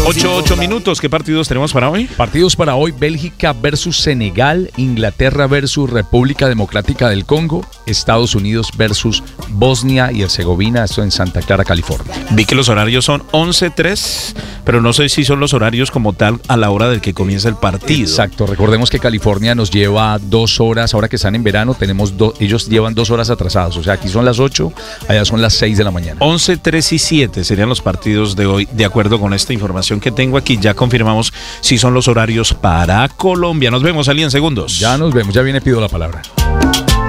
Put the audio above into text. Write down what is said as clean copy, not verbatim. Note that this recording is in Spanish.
8 minutos. ¿Qué partidos tenemos para hoy? Partidos para hoy: Bélgica versus Senegal, Inglaterra versus República Democrática del Congo, Estados Unidos versus Bosnia y Herzegovina, esto en Santa Clara, California. Vi que los horarios son 11:03, pero no sé si son los horarios como tal a la hora del que comienza el partido. Exacto, recordemos que California nos lleva 2 horas, ahora que están en verano, ellos llevan 2 horas atrasados, o sea, aquí son las 8, allá son las 6 de la mañana. 11, 3 y 7 serían los partidos de hoy, de acuerdo con esta información que tengo aquí. Ya confirmamos si son los horarios para Colombia. Nos vemos, Ali, en segundos. Ya nos vemos, ya viene Pido la Palabra.